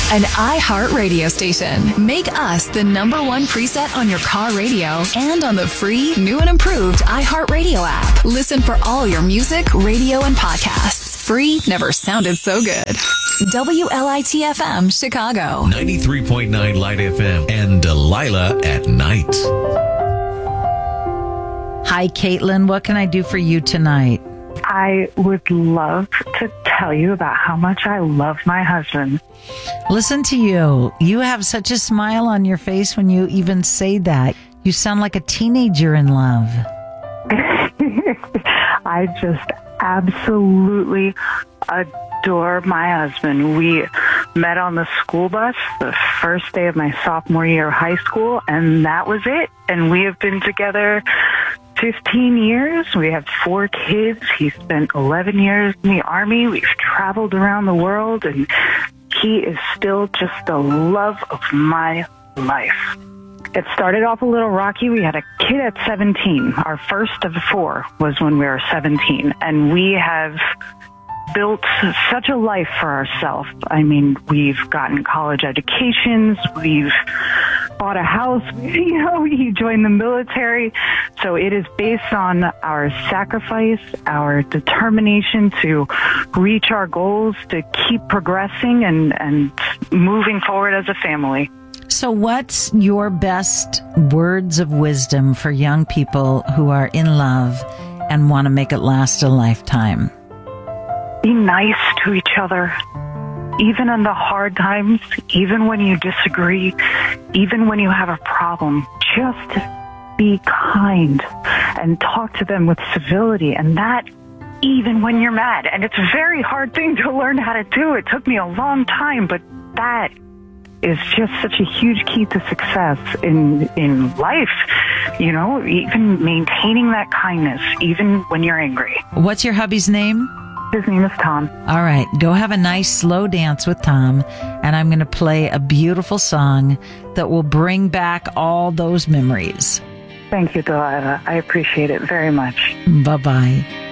An iHeart radio station. Make us the #1 preset on your car radio and on the free, new and improved iHeart Radio app. Listen for all your music, radio, and podcasts. Free never sounded so good. WLIT-FM, Chicago. 93.9 Light FM and Delilah at night. Hi, Caitlin. What can I do for you tonight? I would love to tell you about how much I love my husband. Listen to you. You have such a smile on your face when you even say that. You sound like a teenager in love. I just absolutely adore my husband. We met on the school bus the first day of my sophomore year of high school, and that was it. And we have been together 15 years. We have 4 kids. He spent 11 years in the Army. We've traveled around the world, and he is still just the love of my life. It started off a little rocky. We had a kid at 17. Our first of 4 was when we were 17, and we have built such a life for ourselves. I mean, we've gotten college educations, we've bought a house, he joined the military. So it is based on our sacrifice, our determination to reach our goals, to keep progressing and moving forward as a family. So what's your best words of wisdom for young people who are in love and want to make it last a lifetime? Be nice to each other, even in the hard times, even when you disagree, even when you have a problem. Just be kind and talk to them with civility, and that even when you're mad. And it's a very hard thing to learn how to do. It took me a long time, but that is just such a huge key to success in life. Even maintaining that kindness, even when you're angry. What's your hubby's name? His name is Tom. All right. Go have a nice slow dance with Tom, and I'm going to play a beautiful song that will bring back all those memories. Thank you, Delilah. I appreciate it very much. Bye-bye.